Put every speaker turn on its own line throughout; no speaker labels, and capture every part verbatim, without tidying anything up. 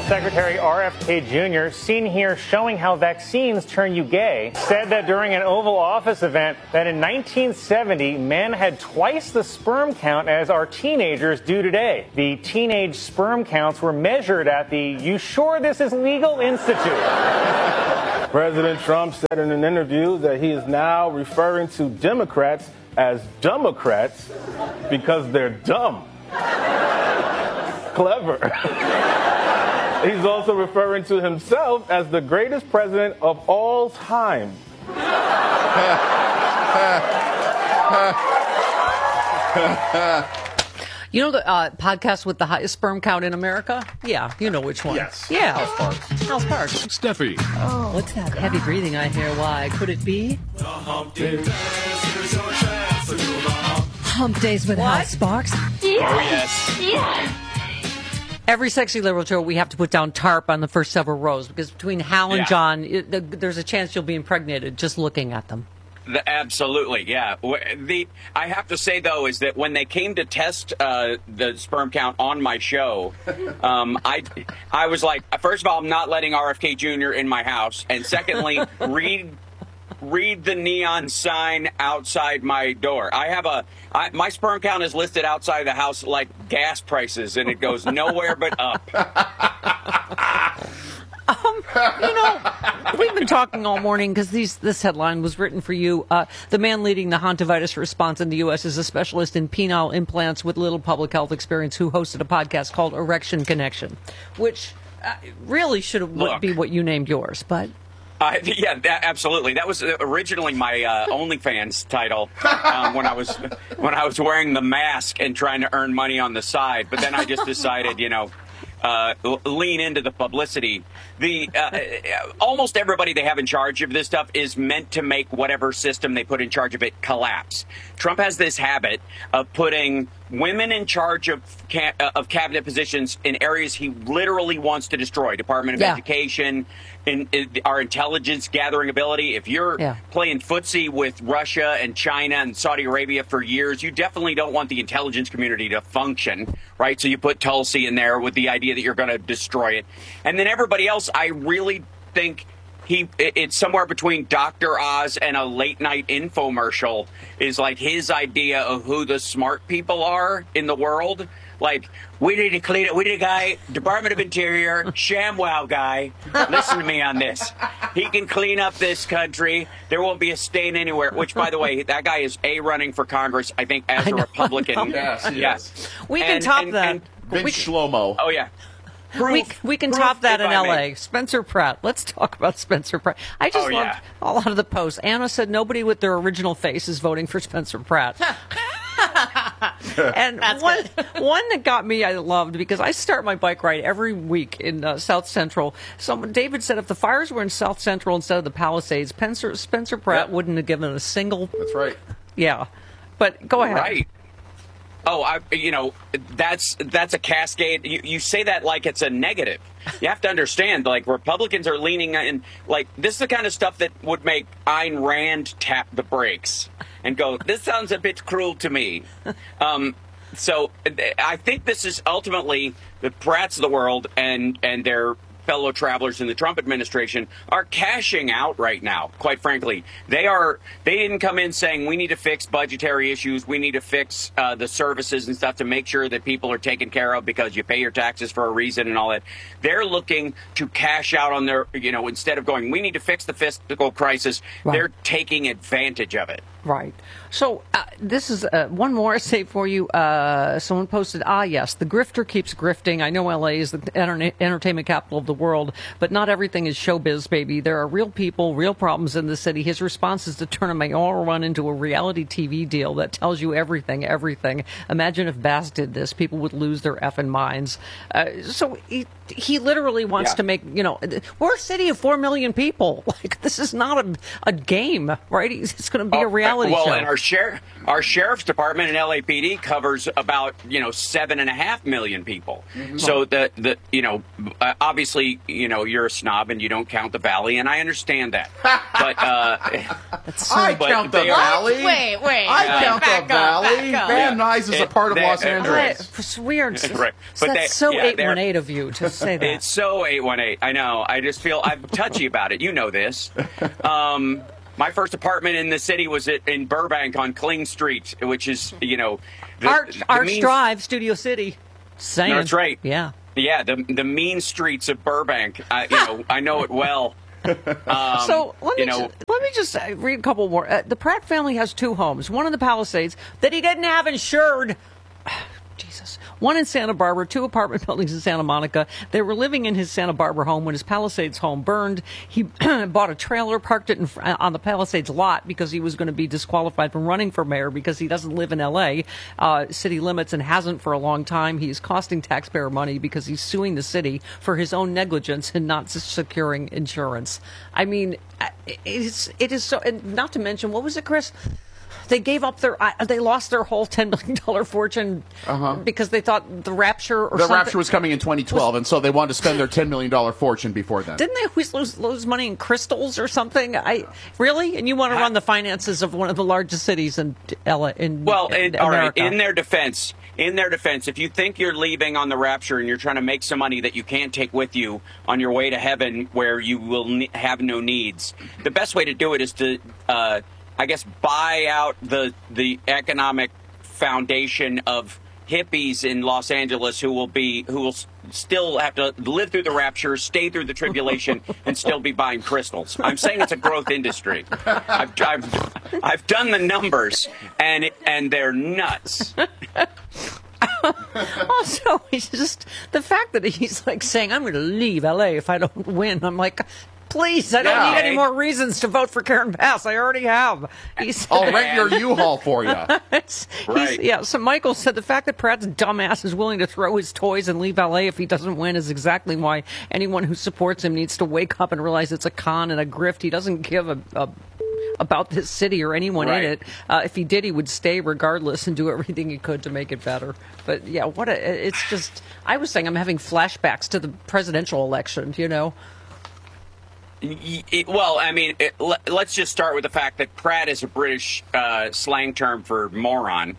Secretary R F K Junior, seen here showing how vaccines turn you gay, said that during an Oval Office event that in nineteen seventy, men had twice the sperm count as our teenagers do today. The teenage sperm counts were measured at the You Sure This Is Legal Institute.
President Trump said in an interview that he is now referring to Democrats as Democrats because they're dumb. Clever. He's also referring to himself as the greatest president of all time.
You know the uh, podcast with the highest sperm count in America? Yeah, you know which one.
Yes.
Yeah.
House Parks.
House Parks.
Steffi.
Oh, what's that heavy breathing I hear? Why? Could it be?
Hump Days with
What?
House Sparks.
Yes.
Oh, yes.
Yes.
Every Sexy Liberal show, we have to put down tarp on the first several rows because between Hal and
Yeah.
John, it, the, there's a chance you'll be impregnated just looking at them.
The, absolutely, yeah. W- The I have to say though is that when they came to test uh, the sperm count on my show, um, I I was like, first of all, I'm not letting R F K Junior in my house, and secondly, read read the neon sign outside my door. I have a I, my sperm count is listed outside the house like gas prices, and it goes nowhere but up.
Um, you know, we've been talking all morning because these this headline was written for you. Uh, the man leading the hantavirus response in the U S is a specialist in penile implants with little public health experience who hosted a podcast called Erection Connection, which uh, really should
Look.
be what you named yours, but...
Uh, yeah, that, absolutely. That was originally my uh, OnlyFans title um, when I was when I was wearing the mask and trying to earn money on the side. But then I just decided, you know, uh, l- lean into the publicity. The uh, almost everybody they have in charge of this stuff is meant to make whatever system they put in charge of it collapse. Trump has this habit of putting women in charge of ca- uh, of cabinet positions in areas he literally wants to destroy. Department of
Yeah.
Education, in, in our intelligence gathering ability. If you're
Yeah.
playing footsie with Russia and China and Saudi Arabia for years, you definitely don't want the intelligence community to function, right? So you put Tulsi in there with the idea that you're going to destroy it. And then everybody else, I really think he it's somewhere between Doctor Oz and a late night infomercial is like his idea of who the smart people are in the world. Like, we need to clean it. We need a guy, Department of Interior, ShamWow guy. Listen to me on this. He can clean up this country. There won't be a stain anywhere. Which, by the way, that guy is A, running for Congress, I think, as
I
a
know.
Republican.
Yes, he
yes.
is.
We can
And-
top
and-
that.
and-
Big
we,
Shlomo.
oh, yeah.
we,
Proof-
we can
proof
top that
if
in
I
L
may.
A. Spencer Pratt. Let's talk about Spencer Pratt. I just
Oh,
loved
yeah.
a lot of the posts. Anna said nobody with their original face is voting for Spencer Pratt. And one, one that got me, I loved because I start my bike ride every week in uh, South Central. Someone, David said if the fires were in South Central instead of the Palisades, Spencer, Spencer Pratt
Yep.
wouldn't have given a single.
That's right.
Yeah, but go ahead.
Right. Oh, I, you know, that's that's a cascade. You, you say that like it's a negative. You have to understand, like, Republicans are leaning in, like, this is the kind of stuff that would make Ayn Rand tap the brakes and go, this sounds a bit cruel to me. Um, so I think this is ultimately the Pratts of the world and, and their fellow travelers in the Trump administration are cashing out right now, quite frankly. They are. They didn't come in saying we need to fix budgetary issues. We need to fix uh, the services and stuff to make sure that people are taken care of because you pay your taxes for a reason and all that. They're looking to cash out on their, you know, instead of going, we need to fix the fiscal crisis,
Right.
they're taking advantage of it.
Right. So uh, this is uh, one more essay for you. Uh, someone posted, ah, yes, the grifter keeps grifting. I know L A is the enter- entertainment capital of the world, but not everything is showbiz, baby. There are real people, real problems in the city. His response is to turn a mayoral run into a reality T V deal that tells you everything, everything. Imagine if Bass did this. People would lose their effing minds. Uh, so he, he literally wants
Yeah.
to make, you know, we're a city of four million people. Like, this is not a, a game, right? It's going to be a reality
well,
show.
and our sheriff, our sheriff's department in L A P D covers about you know seven and a half million people.
Mm-hmm.
So the the you know uh, obviously you know you're a snob and you don't count the valley, and I understand that. But uh,
That's so
I
but
count the
they are-
valley.
Wait, wait.
I
wait,
count
back
the
up,
valley.
back up.
Van Nuys is a
It-
part of
they-
Los
uh,
Angeles.
It's weird.
Right.
So
But
that's
they-
so
yeah,
eight
they're-
one eight of you to say that.
It's so eight one eight. I know. I just feel I'm touchy about it. You know this. Um, my first apartment in the city was at, in Burbank on Kling Street, which is, you know, the,
Arch,
the
Arch
mean,
Drive, Studio City. Saying.
That's right.
Yeah.
Yeah, the the mean streets of Burbank. I, you know, I know it well. Um,
so let me
you know,
just, let me just uh, read a couple more. Uh, the Pratt family has two homes. One in the Palisades that he didn't have insured. Jesus. One in Santa Barbara, two apartment buildings in Santa Monica. They were living in his Santa Barbara home when his Palisades home burned. He bought a trailer, parked it in, on the Palisades lot because he was going to be disqualified from running for mayor because he doesn't live in L A, uh, city limits, and hasn't for a long time. He's costing taxpayer money because he's suing the city for his own negligence in not securing insurance. I mean, it's, it is so, and not to mention, what was it, Chris? They gave up their, uh, they lost their whole ten million dollars fortune uh-huh. because they thought the rapture or
the
something.
rapture was coming in twenty twelve, was, and so they wanted to spend their ten million dollars fortune before then.
Didn't they always lose, lose money in crystals or something? I Really? And you want to run the finances of one of the largest cities in L A? In,
well,
in,
it, all right, in their defense, in their defense, if you think you're leaving on the rapture and you're trying to make some money that you can't take with you on your way to heaven where you will ne- have no needs, the best way to do it is to... Uh, I guess, buy out the the economic foundation of hippies in Los Angeles who will be who will still have to live through the rapture, stay through the tribulation, and still be buying crystals. I'm saying it's a growth industry. I've I've, I've done the numbers, and and they're nuts.
Also, he's just the fact that he's like saying, "I'm going to leave L A if I don't win." I'm like, please, I don't
yeah.
need any more reasons to vote for Karen Bass. I already have. He's,
I'll rent your U-Haul for you.
Right.
Yeah, so Michael said the fact that Pratt's dumbass is willing to throw his toys and leave L A if he doesn't win is exactly why anyone who supports him needs to wake up and realize it's a con and a grift. He doesn't give a... a about this city or anyone
right.
in it. Uh, if he did, he would stay regardless and do everything he could to make it better. But yeah, what a, it's just, I was saying I'm having flashbacks to the presidential election, you know?
It, well, I mean, it, let, let's just start with the fact that Pratt is a British uh, slang term for moron.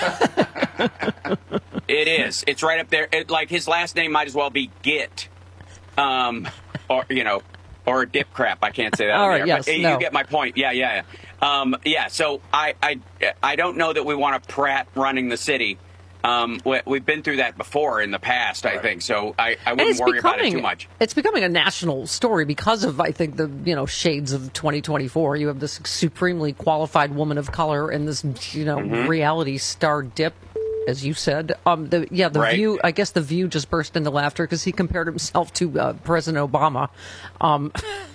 It is. It's right up there. It, like, his last name might as well be Git. Um, or, you know, or dip crap. I can't say that.
All right,
there,
yes,
but
no.
You get my point. Yeah, yeah, yeah. Um, yeah, so I, I, I don't know that we want a Pratt running the city. Um, we, we've been through that before in the past, I think. So I, I wouldn't worry
becoming,
about it too much.
It's becoming a national story because of, I think, the you know shades of twenty twenty-four. You have this supremely qualified woman of color and this you know
mm-hmm.
reality star dip. As you said, um, the, yeah, the
right.
View. I guess the View just burst into laughter because he compared himself to uh, President Obama. Um,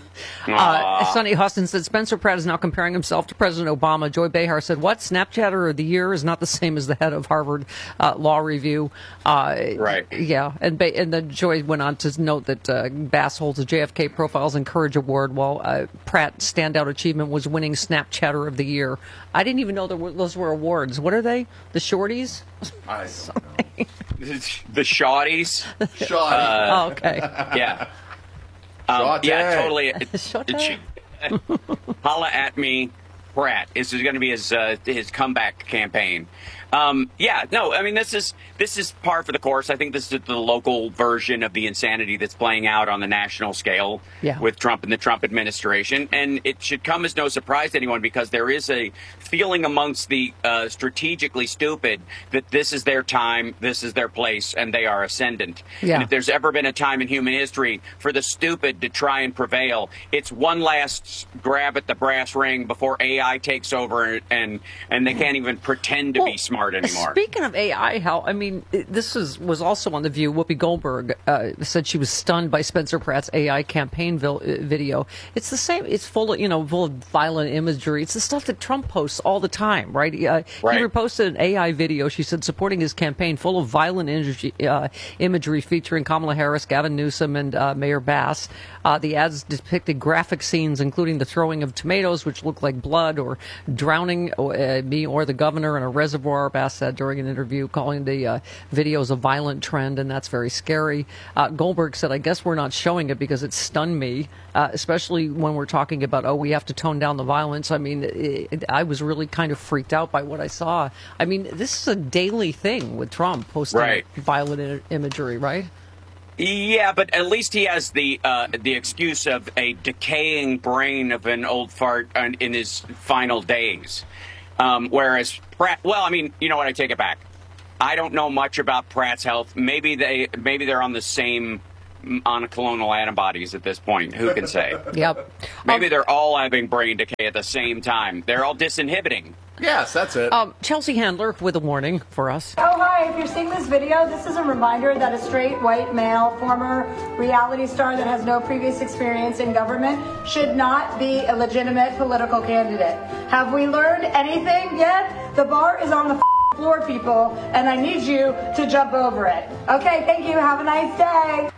uh, Sonny Hostin said Spencer Pratt is now comparing himself to President Obama. Joy Behar said, "What Snapchatter of the year is not the same as the head of Harvard uh, Law Review." Uh,
right.
Yeah, and ba- and then Joy went on to note that uh, Bass holds a J F K Profiles and Courage Award, while uh, Pratt's standout achievement was winning Snapchatter of the year. I didn't even know there were, those were awards. What are they? The shorties?
I don't know.
The shawties.
Shoddy.
Uh,
Oh, okay.
Yeah. Um, yeah, totally.
Shawty.
Holla at me, Pratt. This is going to be his uh, his comeback campaign. Um, yeah, no, I mean this is this is par for the course. I think this is the local version of the insanity that's playing out on the national scale
yeah.
with Trump and the Trump administration, and it should come as no surprise to anyone because there is a feeling amongst the uh, strategically stupid that this is their time, this is their place, and they are ascendant.
Yeah.
And if there's ever been a time in human history for the stupid to try and prevail, it's one last grab at the brass ring before A I takes over and and they can't even pretend to
Well,
be smart anymore.
Speaking of A I, how I mean, this is was also on The View. Whoopi Goldberg uh, said she was stunned by Spencer Pratt's A I campaign vil- video. It's the same. It's full of you know full of violent imagery. It's the stuff that Trump posts all the time, right? Uh,
right.
He reposted an A I video. She said supporting his campaign, full of violent imagery, uh, imagery featuring Kamala Harris, Gavin Newsom, and uh, Mayor Bass. Uh, the ads depicted graphic scenes, including the throwing of tomatoes, which looked like blood, or drowning uh, me or the governor in a reservoir. Bass said during an interview, calling the uh, videos a violent trend, and that's very scary. Uh, Goldberg said, I guess we're not showing it because it stunned me, uh, especially when we're talking about, oh, we have to tone down the violence. I mean, it, it, I was really kind of freaked out by what I saw. I mean, this is a daily thing with Trump posting
right.
violent I- imagery, right?
Yeah, but at least he has the uh, the excuse of a decaying brain of an old fart in his final days. Um, whereas Pratt, well, I mean, you know what? I take it back. I don't know much about Pratt's health. Maybe they maybe they're on the same monoclonal antibodies at this point. Who can say?
Yep.
Maybe
um,
they're all having brain decay at the same time. They're all disinhibiting.
Yes, that's it.
Um, Chelsea Handler with a warning for us.
Oh, hi. If you're seeing this video, this is a reminder that a straight white male, former reality star that has no previous experience in government should not be a legitimate political candidate. Have we learned anything yet? The bar is on the f- floor, people, and I need you to jump over it. Okay, thank you. Have a nice day.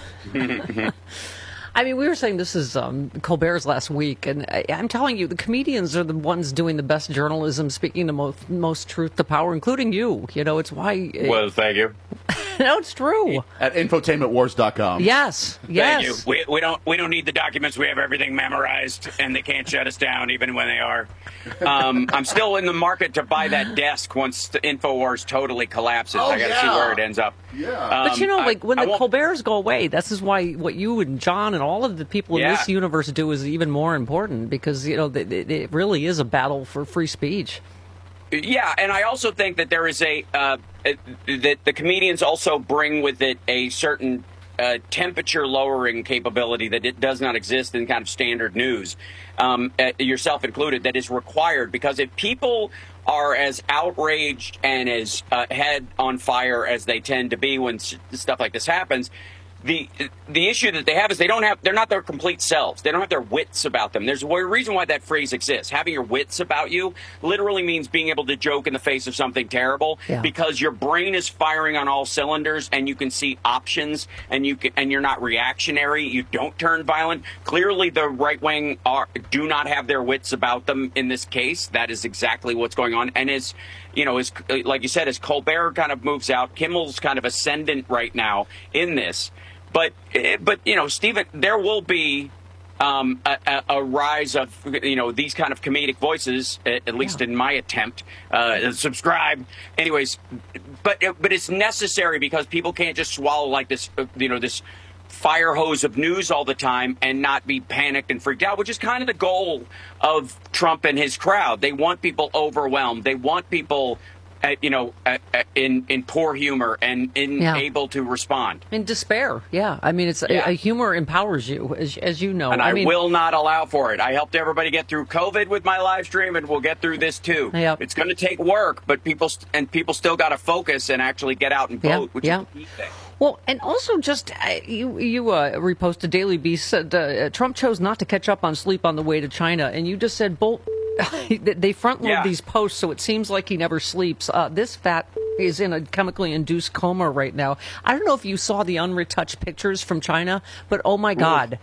I mean, we were saying this is um, Colbert's last week, and I, I'm telling you, the comedians are the ones doing the best journalism, speaking the most, most truth to power, including you. You know, it's why... Uh,
Well, thank you.
No, it's true.
At infotainment wars dot com.
Yes, yes.
Thank you. We, we don't we don't need the documents. We have everything memorized, and they can't shut us down even when they are. Um, I'm still in the market to buy that desk once the InfoWars totally collapses.
Oh,
I got to
yeah.
see where it ends up.
Yeah.
Um,
But you know, like
I-
when
I
the
won't-
Colberts go away, this is why what you and John and all of the people in
Yeah.
this universe do is even more important, because you know it, it really is a battle for free speech.
Yeah, and I also think that there is a uh, that the comedians also bring with it a certain uh, temperature lowering capability that it does not exist in kind of standard news, um, uh, yourself included, that is required, because if people are as outraged and as uh, head on fire as they tend to be when s- stuff like this happens, the the issue that they have is they don't have they're not their complete selves. They don't have their wits about them. There's a reason why that phrase exists. Having your wits about you literally means being able to joke in the face of something terrible,
Yeah.
because your brain is firing on all cylinders and you can see options, and you can, and you're not reactionary. You don't turn violent. Clearly, the right wing are do not have their wits about them in this case. That is exactly what's going on. And as you know, as like you said, as Colbert kind of moves out, Kimmel's kind of ascendant right now in this. But, but you know, Stephen, there will be um, a, a, a rise of, you know, these kind of comedic voices, at, at least
Yeah.
in my attempt. Uh, subscribe. Anyways, but but it's necessary, because people can't just swallow like this, uh, you know, this fire hose of news all the time and not be panicked and freaked out, which is kind of the goal of Trump and his crowd. They want people overwhelmed. They want people... Uh, you know, uh, uh, in in poor humor and unable
Yeah.
to respond.
In despair, yeah. I mean, it's
Yeah.
a, a humor empowers you, as, as you know.
And I,
mean,
will not allow for it. I helped everybody get through COVID with my live stream, and we'll get through this too.
Yep.
It's going to take work, but people st- and people still got to focus and actually get out and
Yeah,
vote, which
yeah.
is the key thing.
Well, and also just uh, you you uh, reposted Daily Beast said uh, Trump chose not to catch up on sleep on the way to China, and you just said Bolt. They front load
Yeah.
these posts, so it seems like he never sleeps. Uh, this fat is in a chemically induced coma right now. I don't know if you saw the unretouched pictures from China, but oh my God.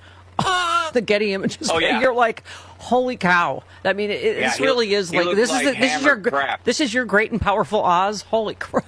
The Getty images.
Oh, yeah.
You're like, holy cow! I mean, it,
Yeah,
this
he-
really is
he
like
looks
this
like
is the, this is your
hammered crap.
this is your great and powerful Oz. Holy crap!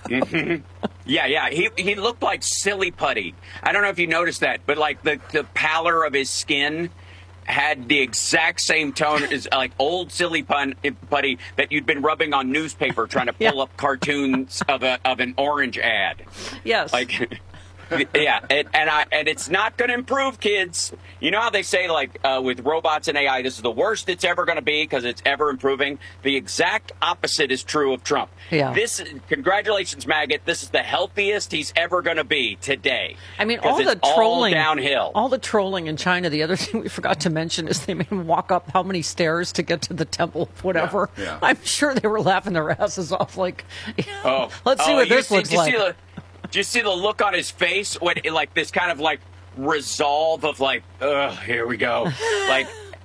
Yeah, yeah. He he looked like silly putty. I don't know if you noticed that, but like the, the pallor of his skin had the exact same tone as like old silly pun, putty that you'd been rubbing on newspaper trying to pull
Yeah.
up cartoons of a of an orange ad.
Yes.
Like, yeah, and, and I and it's not going to improve, kids. You know how they say, like, uh, with robots and A I, this is the worst it's ever going to be because it's ever improving. The exact opposite is true of Trump.
Yeah.
This, congratulations, maggot. This is the healthiest he's ever going to be today.
I mean,
'Cause
all the
it's all
trolling
downhill.
all the trolling in China. The other thing we forgot to mention is they made him walk up how many stairs to get to the temple, whatever.
Yeah, yeah.
I'm sure they were laughing their asses off. Like,
Oh,
let's see
oh,
what
you
this
see-
looks
do you
like.
See the, do you see the look on his face when, like, this kind of like resolve of like, ugh, here we go, like.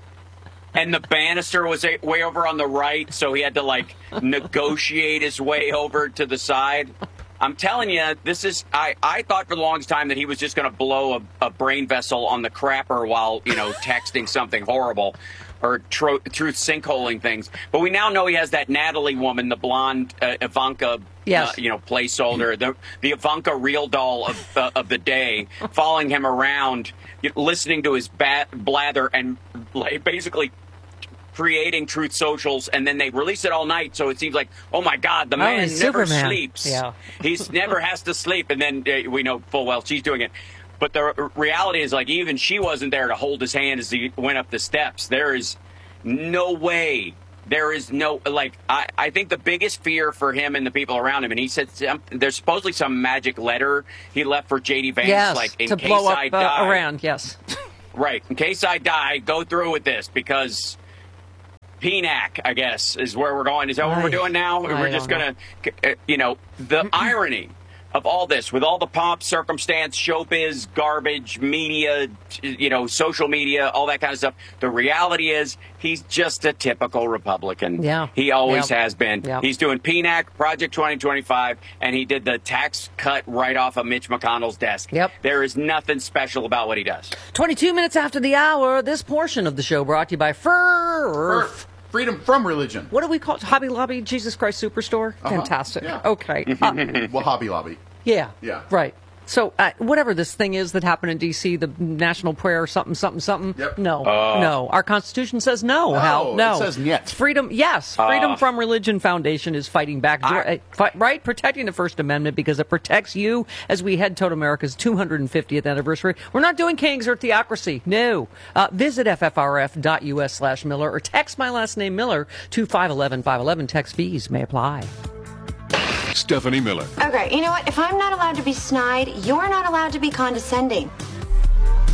And the banister was a- way over on the right, so he had to like negotiate his way over to the side. I'm telling you, this is. I, I thought for the longest time that he was just going to blow a, a brain vessel on the crapper while, you know, texting something horrible or tro- truth sinkholing things. But we now know he has that Natalie woman, the blonde uh, Ivanka,
Yes.
uh, you know, placeholder, the the Ivanka real doll of uh, of the day, following him around, listening to his bat- blather, and like, basically creating truth socials, and then they release it all night, so it seems like, oh my God, the
Oh,
man
he's
never
Superman.
sleeps.
Yeah.
He's never has to sleep, and then uh, we know full well she's doing it. But the reality is, like, even she wasn't there to hold his hand as he went up the steps. There is no way. There is no, like, I, I think the biggest fear for him and the people around him, and he said some, there's supposedly some magic letter he left for J D Vance,
yes,
like, in
to
case
blow up
I
uh,
die.
Iran, yes.
Right. In case I die, go through with this, because P N A C, I guess, is where we're going. Is that what
I,
we're doing now?
I
We're just
don't
going to, you know, the irony of all this, with all the pomp, circumstance, showbiz, garbage, media, you know, social media, all that kind of stuff. The reality is he's just a typical Republican.
Yeah.
He always
Yep.
has been.
Yep.
He's doing P N A C, Project twenty twenty-five, and he did the tax cut right off of Mitch McConnell's desk.
Yep.
There is nothing special about what he does.
twenty-two minutes after the hour, this portion of the show brought to you by Fur.
Freedom from religion.
What do we call it? Hobby Lobby, Jesus Christ Superstore?
Uh-huh.
Fantastic.
Yeah.
Okay. Uh,
Well, Hobby Lobby.
yeah.
Yeah.
Right. So, uh, whatever this thing is that happened in D C, the National Prayer something, something, something.
Yep.
No. no. Our Constitution says no,
No,
Hal.
it
No.
says niet.
Freedom, yes. Freedom from Religion Foundation is fighting back,
I-
uh, right? Protecting the First Amendment because it protects you as we head toward America's two hundred fiftieth anniversary. We're not doing kings or theocracy. No. Uh, visit ffrf.us slash Miller or text my last name Miller to five one one five one one. Text fees may apply.
Stephanie Miller.
Okay, you know what? If I'm not allowed to be snide, you're not allowed to be condescending.